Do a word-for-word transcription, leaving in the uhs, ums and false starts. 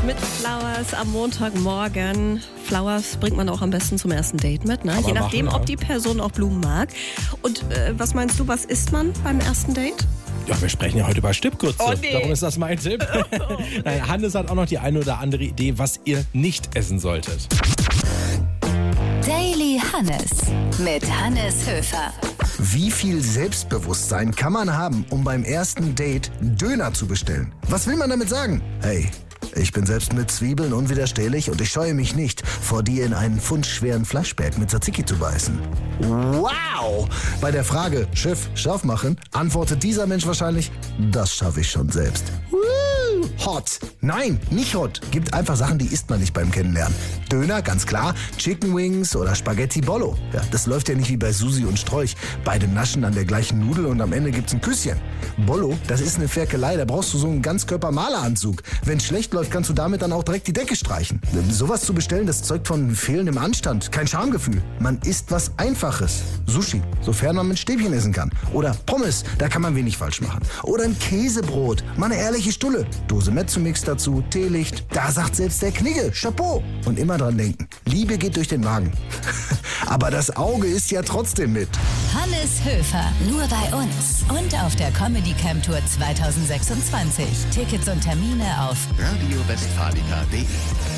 mit Flowers am Montagmorgen. Flowers bringt man auch am besten zum ersten Date mit, ne? Je nachdem, machen, ja. ob die Person auch Blumen mag. Und äh, was meinst du, was isst man beim ersten Date? Ja, wir sprechen ja heute über Stippgrütze. Oh, nee. Darum ist das mein Tipp. Nein, Hannes hat auch noch die eine oder andere Idee, was ihr nicht essen solltet. Daily Hannes mit Hannes Höfer. Wie viel Selbstbewusstsein kann man haben, um beim ersten Date Döner zu bestellen? Was will man damit sagen? Hey, ich bin selbst mit Zwiebeln unwiderstehlich und ich scheue mich nicht, vor dir in einen pfundschweren Fleischberg mit Tzatziki zu beißen. Wow! Bei der Frage, Schiff, scharf machen, antwortet dieser Mensch wahrscheinlich, das schaffe ich schon selbst. Hot. Nein, nicht hot. Gibt einfach Sachen, die isst man nicht beim Kennenlernen. Döner, ganz klar. Chicken Wings oder Spaghetti Bollo. Ja, das läuft ja nicht wie bei Susi und Strolch. Beide naschen an der gleichen Nudel und am Ende gibt's ein Küsschen. Bollo, das ist eine Ferkelei. Da brauchst du so einen Ganzkörper-Maleranzug. Wenn's schlecht läuft, kannst du damit dann auch direkt die Decke streichen. Sowas zu bestellen, das zeugt von fehlendem Anstand. Kein Schamgefühl. Man isst was Einfaches. Sushi, sofern man mit Stäbchen essen kann. Oder Pommes, da kann man wenig falsch machen. Oder ein Käsebrot, mal eine ehrliche Stulle. Dose Mezzomix dazu, Teelicht. Da sagt selbst der Knigge, Chapeau. Und immer dran denken, Liebe geht durch den Magen. Aber das Auge ist ja trotzdem mit. Hannes Höfer, nur bei uns. Und auf der Comedy Camp Tour zwanzig sechsundzwanzig. Tickets und Termine auf radio westfalica punkt de.